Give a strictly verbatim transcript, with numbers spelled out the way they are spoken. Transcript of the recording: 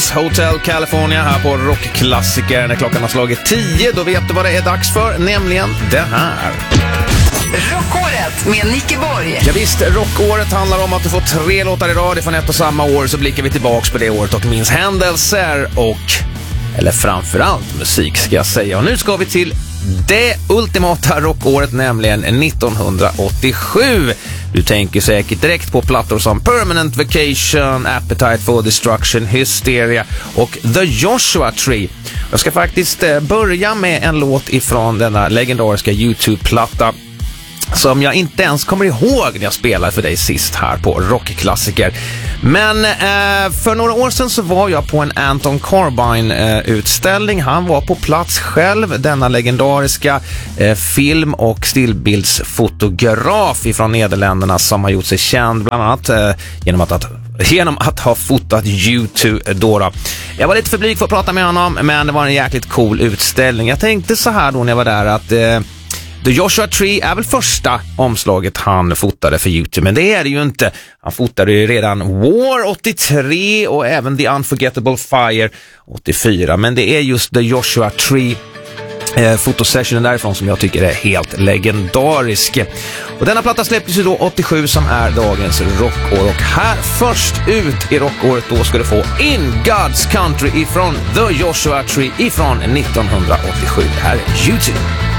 Beatles, Hotel California här på Rockklassiker. När klockan har slagit tio, då vet du vad det är dags för, nämligen det här. Rockåret med Nicke Borg. Ja visst, rockåret handlar om att du får tre låtar i rad från ett och samma år, så blickar vi tillbaks på det året och minns händelser och, eller framförallt musik ska jag säga. Och nu ska vi till det ultimata rockåret, nämligen nittonhundraåttiosju. Du tänker säkert direkt på plattor som Permanent Vacation, Appetite for Destruction, Hysteria och The Joshua Tree. Jag ska faktiskt börja med en låt ifrån denna legendariska YouTube-platta som jag inte ens kommer ihåg när jag spelade för dig sist här på Rockklassiker. Men eh, för några år sedan så var jag på en Anton Corbijn-utställning. Eh, Han var på plats själv, denna legendariska eh, film- och stillbildsfotograf ifrån Nederländerna som har gjort sig känd bland annat eh, genom att, att genom att ha fotat U två då, då. Jag var lite för blyg för att prata med honom, men det var en jäkligt cool utställning. Jag tänkte så här då när jag var där att eh, The Joshua Tree är väl första omslaget han fotade för YouTube, men det är det ju inte. Han fotade ju redan War åttiotre och även The Unforgettable Fire åttiofyra, men det är just The Joshua Tree eh, fotosessionen därifrån som jag tycker är helt legendarisk. Och denna platta släpptes ju då åttiosju, som är dagens rockår, och här först ut i rockåret då ska du få In God's Country ifrån The Joshua Tree ifrån nittonhundraåttiosju. Det här är YouTube.